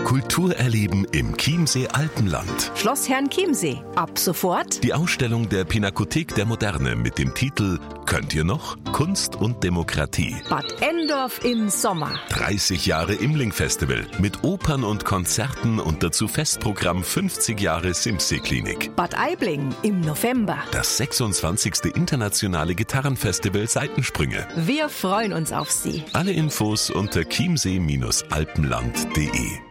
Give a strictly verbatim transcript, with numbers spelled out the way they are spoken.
Kultur erleben im Chiemsee Alpenland. Schloss Herrenchiemsee. Ab sofort Die Ausstellung der Pinakothek der Moderne mit dem Titel Könnt ihr noch? Kunst und Demokratie. Bad Endorf im Sommer. dreißig Jahre Imling-Festival mit Opern und Konzerten und dazu Festprogramm fünfzig Jahre Simsee-Klinik. Bad Aibling im November. Das sechsundzwanzigste internationale Gitarrenfestival Seitensprünge. Wir freuen uns auf Sie. Alle Infos unter chiemsee Alpenland punkt de.